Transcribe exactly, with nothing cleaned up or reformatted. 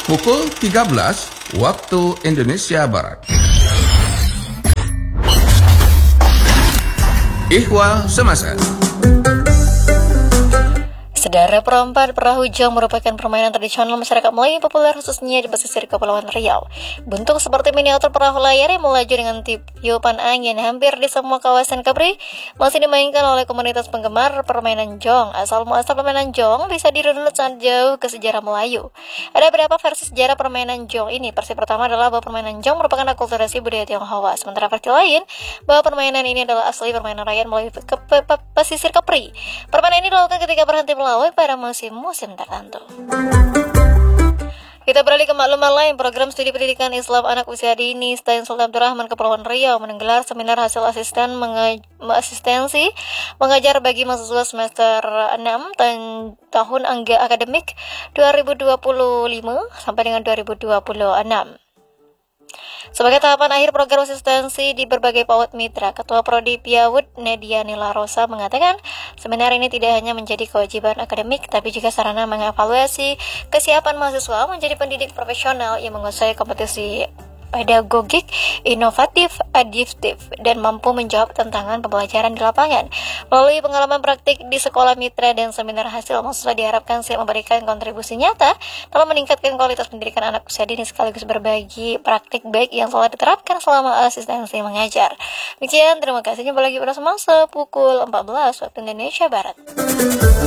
pukul tiga belas waktu Indonesia Barat. Ihwal Semasa. Sedara perempat perahu jong merupakan permainan tradisional masyarakat Melayu yang populer khususnya di pesisir Kepulauan Riau. Bentuk seperti miniatur perahu layar yang melaju dengan tiupan angin hampir di semua kawasan Kepri masih dimainkan oleh komunitas penggemar permainan jong. Asal muasal permainan jong bisa dirunut sangat jauh ke sejarah Melayu. Ada beberapa versi sejarah permainan jong ini. Versi pertama adalah bahwa permainan jong merupakan akulturasi budaya Tionghoa. Sementara versi lain bahwa permainan ini adalah asli permainan rakyat Melayu ke pe- pe- pesisir Kepri. Permainan ini dilakukan ketika berhenti melaut pada musim-musim tertentu. Kita beralih ke maklumat lain. Program studi pendidikan Islam anak usia dini Stain Sultan Abdurrahman Kepulauan Riau menggelar seminar hasil asisten menga- asistensi mengajar bagi mahasiswa semester enam tahun, tahun angga akademik dua ribu dua puluh lima sampai dengan dua ribu dua puluh enam. Sebagai tahapan akhir program asistensi di berbagai PAUD mitra, Ketua Prodi Piawud Nedia Nila Rosa mengatakan seminar ini tidak hanya menjadi kewajiban akademik, tapi juga sarana mengevaluasi kesiapan mahasiswa menjadi pendidik profesional yang menguasai kompetisi pedagogik, inovatif, adaptif, dan mampu menjawab tantangan pembelajaran di lapangan. Melalui pengalaman praktik di sekolah mitra dan seminar hasil, mahasiswa diharapkan siap memberikan kontribusi nyata dalam meningkatkan kualitas pendidikan anak usia dini sekaligus berbagi praktik baik yang telah diterapkan selama asistensi mengajar. Demikian, terima kasih. Jumpa lagi pada semasa pukul empat belas waktu Indonesia Barat.